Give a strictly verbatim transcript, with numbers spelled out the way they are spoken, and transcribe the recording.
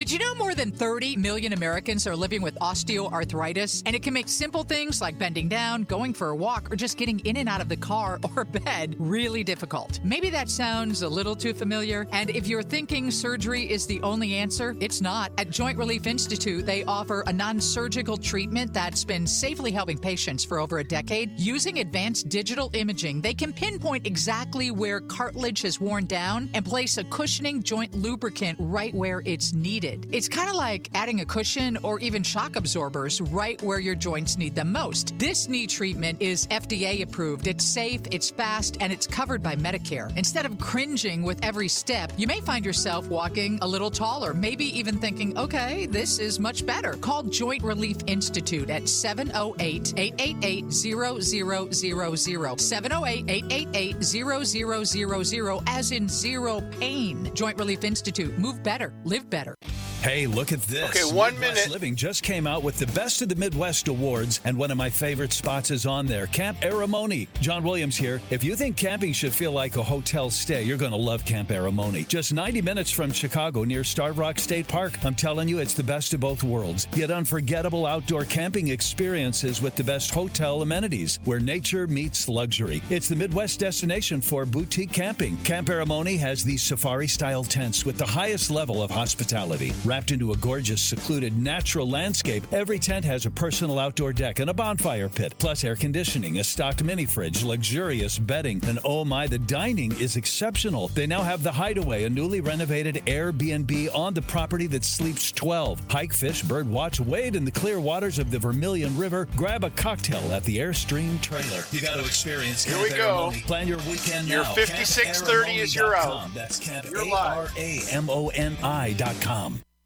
Did you know more than thirty million Americans are living with osteoarthritis? And it can make simple things like bending down, going for a walk, or just getting in and out of the car or bed really difficult. Maybe that sounds a little too familiar. And if you're thinking surgery is the only answer, it's not. At Joint Relief Institute, they offer a non-surgical treatment that's been safely helping patients for over a decade. Using advanced digital imaging, they can pinpoint exactly where cartilage has worn down and place a cushioning joint lubricant right where it's needed. It's kind of like adding a cushion or even shock absorbers right where your joints need them most. This knee treatment is F D A approved. It's safe, it's fast, and it's covered by Medicare. Instead of cringing with every step, you may find yourself walking a little taller, maybe even thinking, okay, this is much better. Call Joint Relief Institute at seven oh eight, eight eight eight, zero zero zero zero. seven oh eight, eight eight eight, zero zero zero zero, as in zero pain. Joint Relief Institute. Move better. Live better. Hey, look at this. Okay, one Midwest minute. Living just came out with the Best of the Midwest Awards, and one of my favorite spots is on there, Camp Aramoni. John Williams here. If you think camping should feel like a hotel stay, you're going to love Camp Aramoni. Just ninety minutes from Chicago near Starved Rock State Park. I'm telling you, it's the best of both worlds. Get unforgettable outdoor camping experiences with the best hotel amenities, where nature meets luxury. It's the Midwest destination for boutique camping. Camp Aramoni has these safari-style tents with the highest level of hospitality. Wrapped into a gorgeous, secluded, natural landscape, every tent has a personal outdoor deck and a bonfire pit, plus air conditioning, a stocked mini fridge, luxurious bedding, and oh my, the dining is exceptional. They now have the Hideaway, a newly renovated Airbnb on the property that sleeps twelve. Hike, fish, bird watch, wade in the clear waters of the Vermilion River, grab a cocktail at the Airstream trailer. You got to experience Here Camp we go. Aramoni. Plan your weekend Your now. fifty-six thirty is your out. That's Camp You're A live. R A M O N I dot com.